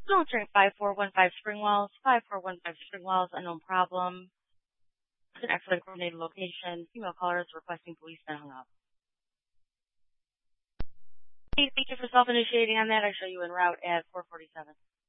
Don't drink 5415 Springwells. 5415 Springwells, unknown problem. It's an excellent coordinated location. Female callers requesting police then hung up. Hey, thank you for self-initiating on that. I show you en route at 447.